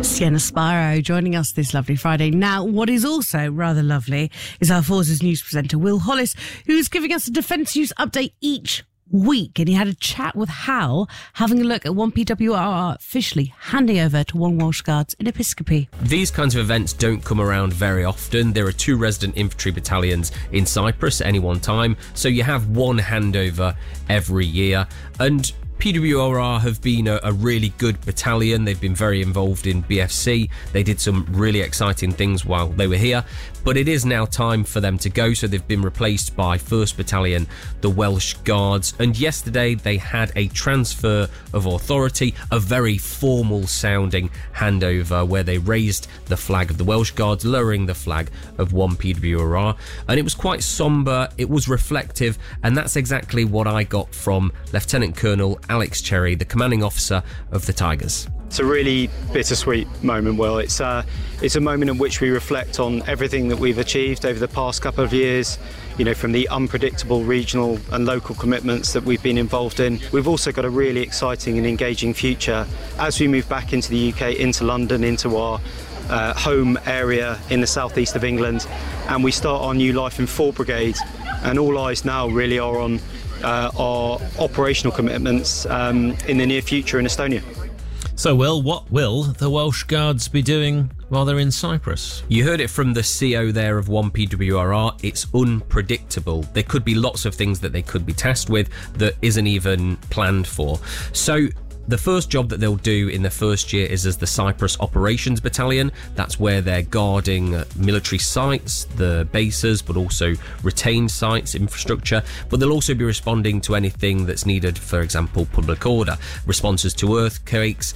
Sienna Spiro joining us this lovely Friday. Now, what is also rather lovely is our Forces News presenter, Will Hollis, who's giving us a Defence News update each week. And he had a chat with Hal, having a look at 1PWR officially handing over to 1 Welsh Guards in Episcopi. These kinds of events don't come around very often. There are 2 resident infantry battalions in Cyprus at any one time, so you have one handover every year. And PWR have been a really good battalion. They've been very involved in BFC. They did some really exciting things while they were here. But it is now time for them to go, so they've been replaced by 1st Battalion, the Welsh Guards. And yesterday they had a transfer of authority, a very formal sounding handover where they raised the flag of the Welsh Guards, lowering the flag of 1PWR. And it was quite sombre, it was reflective, and that's exactly what I got from Lieutenant Colonel Alex Cherry, the commanding officer of the Tigers. It's a really bittersweet moment, Will. It's a moment in which we reflect on everything that we've achieved over the past couple of years, you know, from the unpredictable regional and local commitments that we've been involved in. We've also got a really exciting and engaging future as we move back into the UK, into London, into our home area in the southeast of England, and we start our new life in 4 Brigade, and all eyes now really are on our operational commitments in the near future in Estonia. So, Will, what will the Welsh Guards be doing while they're in Cyprus? You heard it from the CO there of 1PWR. It's unpredictable. There could be lots of things that they could be tasked with that isn't even planned for. So the first job that they'll do in the first year is as the Cyprus Operations Battalion. That's where they're guarding military sites, the bases, but also retained sites, infrastructure. But they'll also be responding to anything that's needed, for example, public order, responses to earthquakes.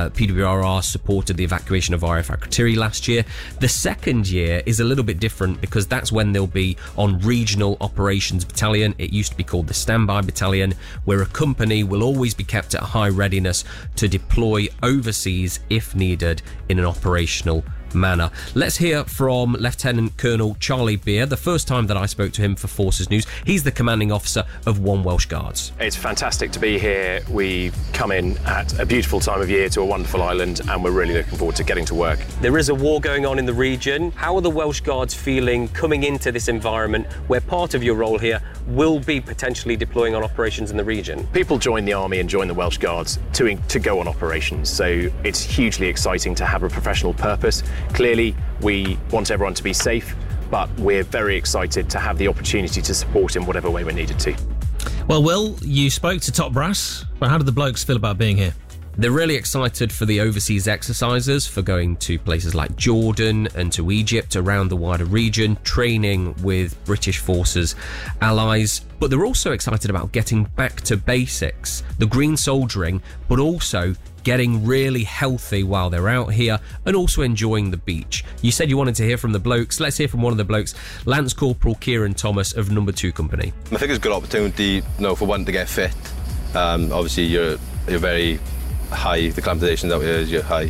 PWR supported the evacuation of RAF Akrotiri last year. The second year is a little bit different because that's when they'll be on Regional Operations Battalion. It used to be called the Standby Battalion, where a company will always be kept at high readiness to deploy overseas if needed in an operational manner. Let's hear from Lieutenant Colonel Charlie Beer, the first time that I spoke to him for Forces News. He's the commanding officer of 1 Welsh Guards. It's fantastic to be here. We come in at a beautiful time of year to a wonderful island, and we're really looking forward to getting to work. There is a war going on in the region. How are the Welsh Guards feeling coming into this environment where part of your role here will be potentially deploying on operations in the region? People join the army and join the Welsh Guards to go on operations, so it's hugely exciting to have a professional purpose. Clearly, we want everyone to be safe, but we're very excited to have the opportunity to support in whatever way we're needed to. Well, Will, you spoke to top brass, but how do the blokes feel about being here? They're really excited for the overseas exercises, for going to places like Jordan and to Egypt, around the wider region, training with British forces allies. But they're also excited about getting back to basics, the green soldiering, but also getting really healthy while they're out here and also enjoying the beach. You said you wanted to hear from the blokes. Let's hear from one of the blokes, Lance Corporal Kieran Thomas of Number 2 Company. I think it's a good opportunity, for one to get fit. Obviously, you're very high, the acclimatization's out here, you're high,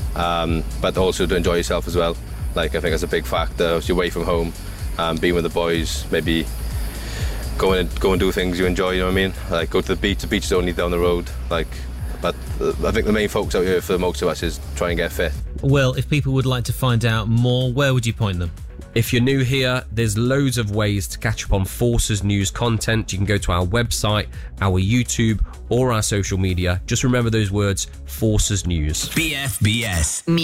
but also to enjoy yourself as well. I think that's a big factor. You're away from home, being with the boys, maybe go and do things you enjoy, you know what I mean? Go to the beach is only down the road, but I think the main focus out here for most of us is try and get fit. Well, if people would like to find out more, where would you point them? If you're new here, there's loads of ways to catch up on Forces News content. You can go to our website, our YouTube, or our social media. Just remember those words, Forces News. BFBS.